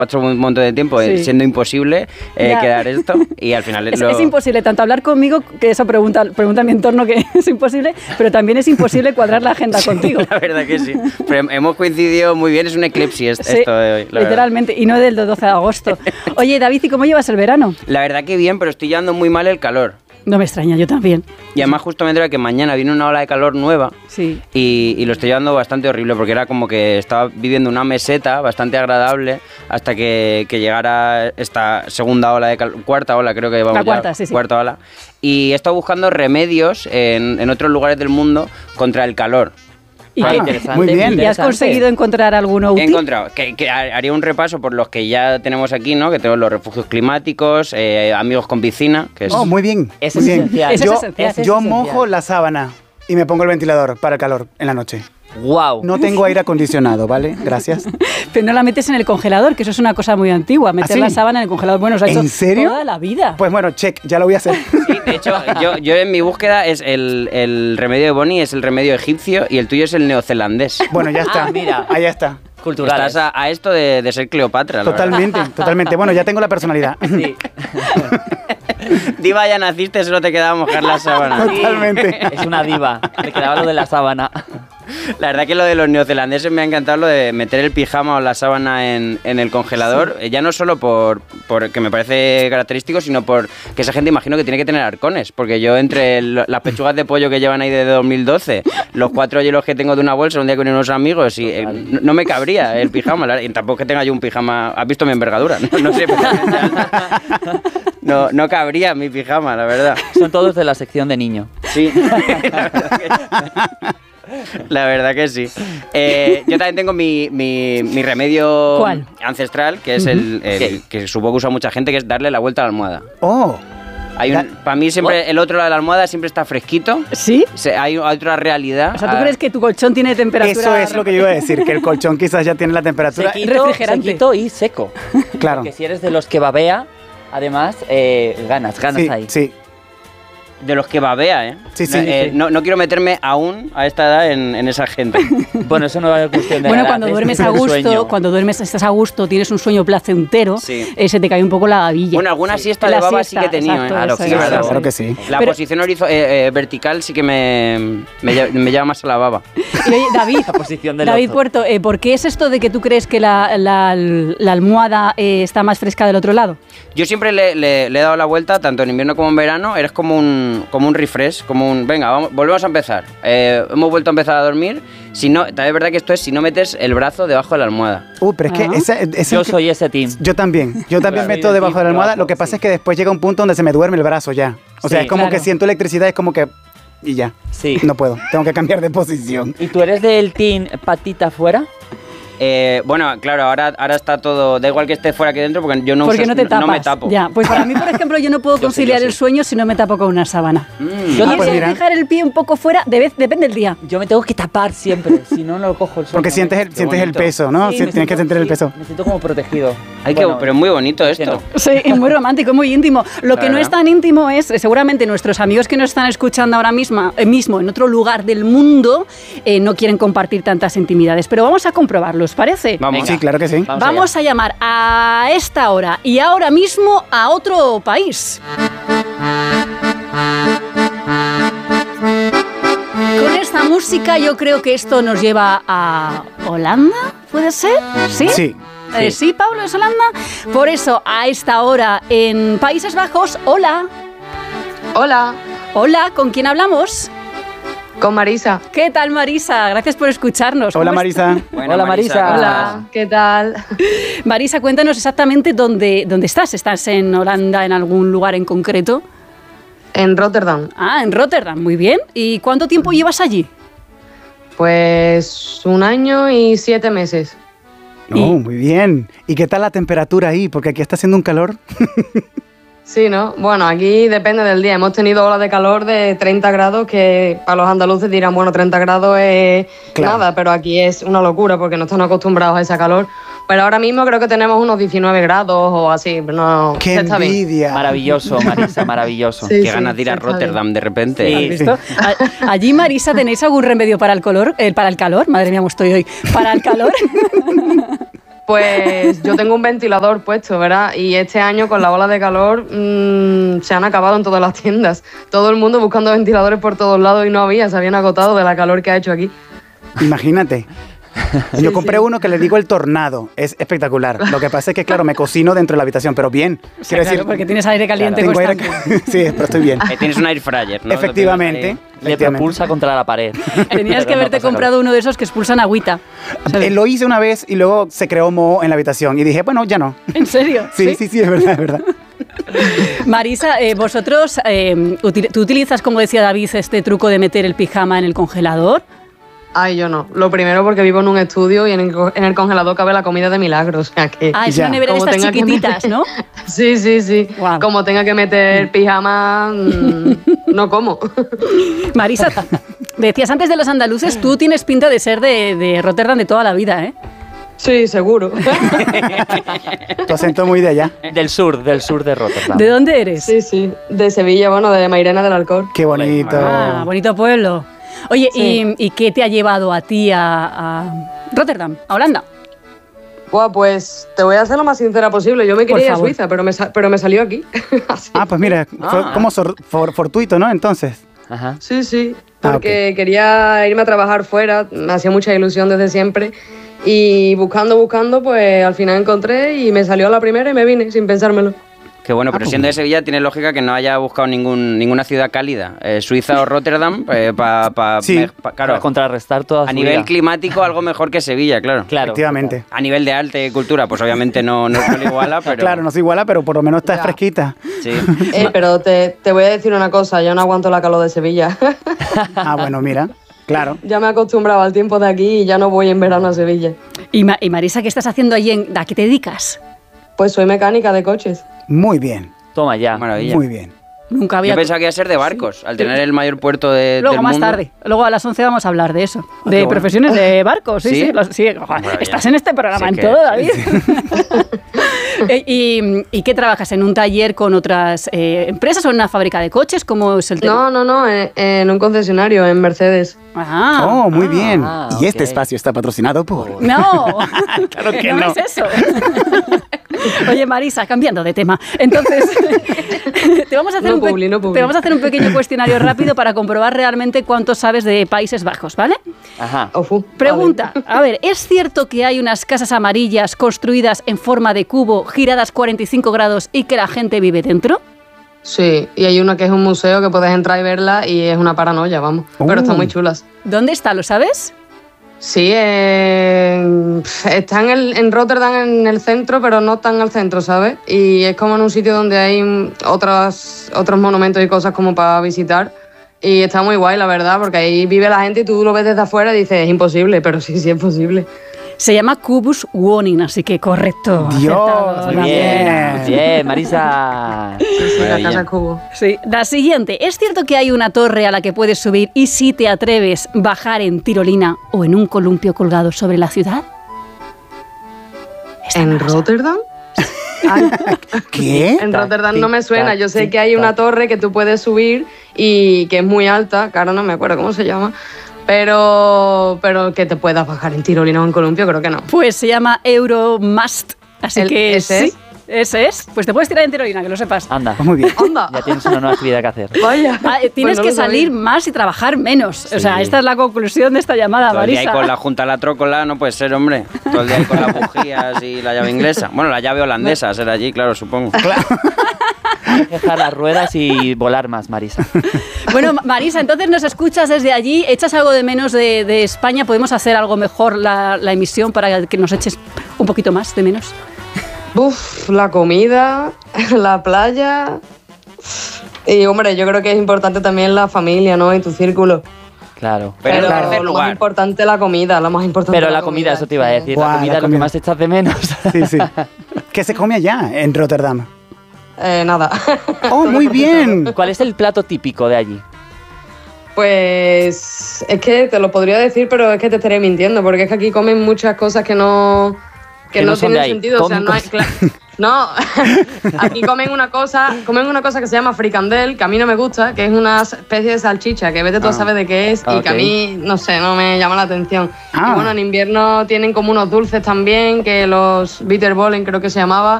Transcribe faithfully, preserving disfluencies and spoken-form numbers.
pasó un montón de tiempo sí. siendo imposible eh, quedar esto y al final es, lo... es imposible tanto hablar conmigo, que eso pregunta, pregunta a mi entorno que es imposible, pero también es imposible cuadrar la agenda contigo. La verdad que sí. Pero hemos coincidido muy bien, es un eclipsis sí, esto de hoy. Literalmente, verdad. Y no del doce de agosto. Oye, David, ¿y cómo llevas el verano? La verdad que bien, pero estoy llevando muy mal el calor. No me extraña, yo también. Y además justo me enteré que mañana viene una ola de calor nueva sí. y, y lo estoy llevando bastante horrible porque era como que estaba viviendo una meseta bastante agradable hasta que, que llegara esta segunda ola de calor, cuarta ola creo que vamos La cuarta, ya, sí, sí. cuarta ola. Y he estado buscando remedios en, en otros lugares del mundo contra el calor. ¿Y, ah, qué, interesante, muy bien. ¿Y has conseguido encontrar alguno útil? He encontrado, que, que haría un repaso por los que ya tenemos aquí, ¿no? Que tenemos los refugios climáticos, eh, amigos con piscina, que es... Oh, muy bien. Es muy bien. esencial. Eso yo es esencial. yo es esencial. mojo la sábana y me pongo el ventilador para el calor en la noche. Wow. No tengo aire acondicionado, ¿vale? Gracias. Pero no la metes en el congelador, que eso es una cosa muy antigua. Meter ¿Ah, sí? la sábana en el congelador, bueno, se ha hecho ¿En serio? toda la vida. Pues bueno, check, ya lo voy a hacer. Sí, de hecho, yo, yo en mi búsqueda es el, el remedio de Bonnie, es el remedio egipcio y el tuyo es el neozelandés. Bueno, ya está. Ah, mira. Ahí está. Culturales. Estás a, a esto de, de ser Cleopatra, la Totalmente, verdad. totalmente. Bueno, ya tengo la personalidad. Sí. Diva, ya naciste, solo te quedaba mojar la sábana. Totalmente. Es una diva. Le quedaba lo de la sábana. La verdad que lo de los neozelandeses me ha encantado, lo de meter el pijama o la sábana en, en el congelador, sí. Ya no solo por, por que me parece característico, sino por que esa gente imagino que tiene que tener arcones, porque yo entre el, las pechugas de pollo que llevan ahí de dos mil doce, los cuatro hielos que tengo de una bolsa un día con unos amigos y eh, no, no me cabría el pijama, la, y tampoco que tenga yo un pijama, has visto mi envergadura, no, no sé, no, no cabría mi pijama, la verdad. Son todos de la sección de niño. Sí, la verdad que... La verdad que sí. Eh, yo también tengo mi, mi, mi remedio ¿Cuál? ancestral, que es el, el que supongo que usa mucha gente, que es darle la vuelta a la almohada. Oh. Hay un, para mí siempre el otro lado de la almohada siempre está fresquito. ¿Sí? Se, hay otra realidad. O sea, ¿tú crees que tu colchón tiene temperatura? Eso es lo que yo iba a decir, que el colchón quizás ya tiene la temperatura. Sequito, refrigerante. sequito y seco. Claro. Porque si eres de los que babea, además, eh, ganas, ganas Sí, ahí. sí. De los que babea, ¿eh? Sí, sí, Eh, sí. No, no quiero meterme aún a esta edad en, en esa gente. Bueno, eso no es cuestión de Bueno, edad, cuando es duermes a del gusto, sueño. cuando duermes, estás a gusto, tienes un sueño placentero, Sí. eh, se te cae un poco la babilla. Bueno, alguna Sí. siesta La de baba siesta, sí que he tenido, exacto, ¿eh? eso Sí, es. es verdad. Claro que sí. La Pero- posición horizo- eh, eh, vertical sí que me, me, lle- me lleva más a la baba. Y oye, David, La posición del David ozo. Puerto, eh, ¿por qué es esto de que tú crees que la, la- la almohada eh, está más fresca del otro lado? Yo siempre le, le- le he dado la vuelta, tanto en invierno como en verano, eres como un, como un refresh, como un, venga, vamos, volvemos a empezar. Eh, hemos vuelto a empezar a dormir. Si no, también es verdad que esto es si no metes el brazo debajo de la almohada. Uh, pero es que Ah. esa, esa- Yo soy ese team. Yo también, yo también Claro. meto Soy debajo de la team almohada. debajo, Lo que pasa sí. es que después llega un punto donde se me duerme el brazo ya. O sea, Sí, es como claro. que siento electricidad, es como que... Y ya. Sí. No puedo, tengo que cambiar de posición. ¿Y tú eres del team patita afuera? Eh, bueno, claro, ahora, ahora está todo, da igual que esté fuera que dentro, porque yo no, Porque uso- no te tapas. no me tapo. Ya, pues para mí, por ejemplo, yo no puedo Yo sí, conciliar yo sí. el sueño si no me tapo con una sábana. Mm. Yo Ah, y pues si mira. dejar el pie un poco fuera, de vez, depende del día. Yo me tengo que tapar siempre, si no, no cojo el sueño. Porque sientes el, Qué sientes el bonito. peso, ¿no? Sí, Sí, me tienes que siento- sentir el sí, peso. Me siento como protegido. Ay, qué- Bueno, pero es muy bonito que esto. no. Sí, es muy romántico, muy íntimo. Lo que no Claro. es tan íntimo es, eh, seguramente nuestros amigos que nos están escuchando ahora mismo, eh, mismo en otro lugar del mundo, eh, no quieren compartir tantas intimidades. Pero vamos a comprobarlo, ¿os parece? Vamos. Sí, claro que sí. Vamos Vamos a llamar a esta hora y ahora mismo a otro país. Con esta música yo creo que esto nos lleva a Holanda, ¿puede ser? ¿Sí? Sí. Eh, sí, Pablo, es Holanda. Por eso, a esta hora en Países Bajos, hola. Hola, Hola, ¿con quién hablamos? con Marisa. ¿Qué tal, Marisa? Gracias por escucharnos. Hola, ¿Cómo Marisa. Bueno, Hola, Marisa. ¿cómo Hola, estás? ¿qué tal? estás? Marisa, cuéntanos exactamente dónde, dónde estás. ¿Estás en Holanda, en algún lugar en concreto? En Rotterdam. Ah, en Rotterdam, muy bien. ¿Y cuánto tiempo llevas allí? Pues un año y siete meses. No, muy bien. ¿Y qué tal la temperatura ahí? Porque aquí está haciendo un calor. Sí, ¿no? Bueno, aquí depende del día. Hemos tenido olas de calor de treinta grados que para los andaluces dirán, bueno, treinta grados es Claro. nada, pero aquí es una locura porque no están acostumbrados a ese calor. Pero ahora mismo creo que tenemos unos diecinueve grados o así, pero no, ¡Qué se está bien. envidia! Maravilloso, Marisa, maravilloso. Sí, Qué sí, ganas de ir a se está bien. Rotterdam de repente. Sí. ¿Has visto? A- Allí, Marisa, ¿tenéis algún remedio para el color? Eh, para el calor, madre mía, cómo estoy hoy. Para el calor. Pues yo tengo un ventilador puesto, ¿verdad? Y este año con la ola de calor mmm, se han acabado en todas las tiendas. Todo el mundo buscando ventiladores por todos lados y no había, se habían agotado de la calor que ha hecho aquí. Imagínate. Yo sí, compré sí. uno que le digo el tornado, es espectacular. Lo que pasa es que, claro, me cocino dentro de la habitación, pero bien. O sea, claro, decir, porque tienes aire caliente claro, constante. Aire, sí, pero estoy bien. Eh, tienes un air fryer, ¿no? Efectivamente. Le propulsa contra la pared. Tenías que haberte no comprado calor. Uno de esos que expulsan agüita. Eh, lo hice una vez y luego se creó moho en la habitación y dije, bueno, ya no. ¿En serio? Sí, sí, sí, sí es verdad, es verdad. Marisa, eh, vosotros, eh, util- ¿tú utilizas, como decía David, este truco de meter el pijama en el congelador? Ay, yo no. Lo primero porque vivo en un estudio y en el, en el congelador cabe la comida de milagro, o sea que... Ah, es una nevera de estas chiquititas, meter... ¿no? Sí, sí, sí. Wow. Como tenga que meter pijama, mmm, no como. Marisa, decías antes de los andaluces, tú tienes pinta de ser de, de Rotterdam de toda la vida, ¿eh? Sí, seguro. Tu acento muy de allá. Del sur, del sur de Rotterdam. ¿De dónde eres? Sí, sí. De Sevilla, bueno, de Mairena del Alcor. Qué bonito. Ah, bonito pueblo. Oye, sí. ¿y, ¿y qué te ha llevado a ti a, a Rotterdam, a Holanda? Buah, pues te voy a ser lo más sincera posible. Yo me quería ir a Suiza, pero me, pero me salió aquí. Ah, pues mira, ah. fue como sor, for, fortuito, ¿no? Entonces. Ajá. Sí, sí, porque ah, okay. quería irme a trabajar fuera, me hacía mucha ilusión desde siempre. Y buscando, buscando, pues al final encontré y me salió a la primera y me vine sin pensármelo. Qué bueno, pero ah, siendo de Sevilla tiene lógica que no haya buscado ningún, ninguna ciudad cálida. Eh, Suiza o Rotterdam, eh, para pa, sí, pa, claro, pa contrarrestar toda A su nivel vida. climático, algo mejor que Sevilla, claro. Claro. Efectivamente. A nivel de arte y cultura, pues obviamente no, no, no le iguala, pero... Claro, no se iguala, pero por lo menos está ya. fresquita. Sí. Eh, pero te, te voy a decir una cosa, yo no aguanto la calor de Sevilla. Ah, bueno, mira. Claro. Ya me he acostumbrado al tiempo de aquí y ya no voy en verano a Sevilla. ¿Y, Ma y Marisa, qué estás haciendo allí? En, ¿A qué te dedicas? Pues soy mecánica de coches. Muy bien. Toma ya. Maravilla. Muy bien. Nunca había... Yo pensaba que iba a ser de barcos, sí. al tener el mayor puerto de, Luego, del más mundo. tarde. Luego a las once vamos a hablar de eso. Ah, de bueno. profesiones de barcos. Sí, sí. sí, los, sí. Estás en este programa, sí, en todo, David. Sí, sí. ¿Y, ¿Y qué trabajas? ¿En un taller con otras eh, empresas o en una fábrica de coches? ¿Cómo es el tema? No, no, no, en, en un concesionario, en Mercedes. Ah, oh, muy ah, bien. Ah, y okay. este espacio está patrocinado por... No, claro que no, no es eso. Oye, Marisa, cambiando de tema. Entonces, te vamos a hacer, no un, publi, no te vamos a hacer un pequeño cuestionario rápido para comprobar realmente cuánto sabes de Países Bajos, ¿vale? Ajá. Ofu, Pregunta, vale. a ver, ¿es cierto que hay unas casas amarillas construidas en forma de cubo, giradas cuarenta y cinco grados y que la gente vive dentro? Sí, y hay una que es un museo que puedes entrar y verla y es una paranoia, vamos. Uh. Pero están muy chulas. ¿Dónde está, lo sabes? Sí, eh, está en, el, en Rotterdam, en el centro, pero no tan al centro, ¿sabes? Y es como en un sitio donde hay otros, otros monumentos y cosas como para visitar. Y está muy guay, la verdad, porque ahí vive la gente y tú lo ves desde afuera y dices, es imposible, pero sí, sí es posible. Se llama Kubus Wonin, así que correcto. Dios, muy bien. Bien, Marisa. Sí, sí, la casa Cubo. Sí. La siguiente, ¿es cierto que hay una torre a la que puedes subir y si te atreves bajar en tirolina o en un columpio colgado sobre la ciudad? Esta ¿En Rotterdam? Ay, ¿qué? En Rotterdam no me suena. Yo sé que hay una torre que tú puedes subir y que es muy alta, que ahora no me acuerdo cómo se llama. Pero, pero que te puedas bajar en tirolina o en columpio, creo que no. Pues se llama Euromast, así ¿El, que ese sí, es? ese es. Pues te puedes tirar en tirolina, que lo sepas. Anda. Pues muy bien. Anda. Ya tienes una nueva actividad que hacer. Vaya. Ah, tienes pues no que salir sabía. más y trabajar menos. Sí. O sea, esta es la conclusión de esta llamada, Todo el día Marisa. ahí con la junta a la trócola no puede ser, hombre. Todo el día ahí con las bujías y la llave inglesa. Bueno, la llave holandesa será allí, claro, supongo. Claro. Dejar las ruedas y volar más, Marisa. Bueno, Marisa, entonces nos escuchas desde allí, echas algo de menos de, de España, ¿podemos hacer algo mejor la, la emisión para que nos eches un poquito más de menos? Uf, la comida, la playa. Y hombre, yo creo que es importante también la familia, ¿no? Y tu círculo. Claro. Pero, Pero en tercer lo lugar. más importante la comida, lo más importante Pero la comida, eso te iba a decir. Buah, la comida la es lo que comida. más echas de menos. Sí, sí. ¿Qué se come allá en Rotterdam? Eh, nada. Oh, muy bien. ¿Cuál es el plato típico de allí? Pues es que te lo podría decir, pero es que te estaré mintiendo, porque es que aquí comen muchas cosas que no, que Que no, no son de tienen ahí. sentido. O sea, Comen no hay, cosas- cla- No, aquí comen una cosa, comen una cosa que se llama fricandel, que a mí no me gusta, que es una especie de salchicha, que vete tú a saber de qué es, Ah, y que a ok. mí, no sé, no me llama la atención. Ah. Y bueno, en invierno tienen como unos dulces también, que los Bitterbollen creo que se llamaba,